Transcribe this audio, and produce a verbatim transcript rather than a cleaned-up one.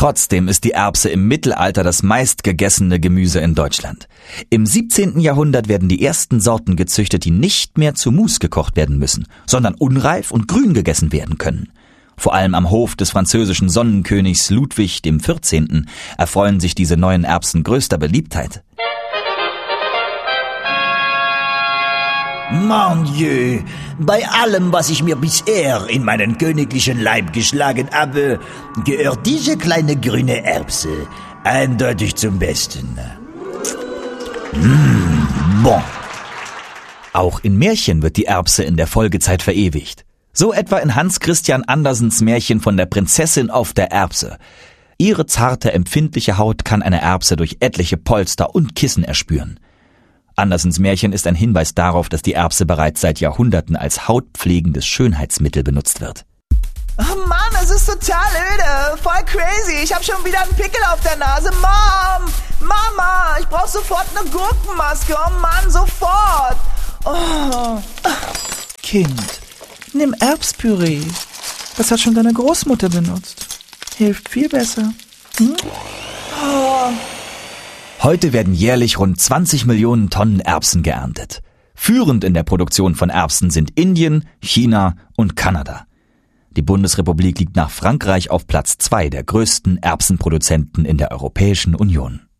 Trotzdem ist die Erbse im Mittelalter das meistgegessene Gemüse in Deutschland. Im siebzehnten Jahrhundert werden die ersten Sorten gezüchtet, die nicht mehr zu Mus gekocht werden müssen, sondern unreif und grün gegessen werden können. Vor allem am Hof des französischen Sonnenkönigs Ludwig dem vierzehnten erfreuen sich diese neuen Erbsen größter Beliebtheit. Mon Dieu, bei allem, was ich mir bisher in meinen königlichen Leib geschlagen habe, gehört diese kleine grüne Erbse eindeutig zum Besten. Mmh, bon. Auch in Märchen wird die Erbse in der Folgezeit verewigt. So etwa in Hans Christian Andersens Märchen von der Prinzessin auf der Erbse. Ihre zarte, empfindliche Haut kann eine Erbse durch etliche Polster und Kissen erspüren. Andersens Märchen ist ein Hinweis darauf, dass die Erbse bereits seit Jahrhunderten als hautpflegendes Schönheitsmittel benutzt wird. Oh Mann, es ist total öde, voll crazy. Ich habe schon wieder einen Pickel auf der Nase. Mom, Mama, ich brauche sofort eine Gurkenmaske. Oh Mann, sofort. Oh. Kind, nimm Erbspüree. Das hat schon deine Großmutter benutzt. Hilft viel besser. Hm? Oh. Heute werden jährlich rund zwanzig Millionen Tonnen Erbsen geerntet. Führend in der Produktion von Erbsen sind Indien, China und Kanada. Die Bundesrepublik liegt nach Frankreich auf Platz zwei der größten Erbsenproduzenten in der Europäischen Union.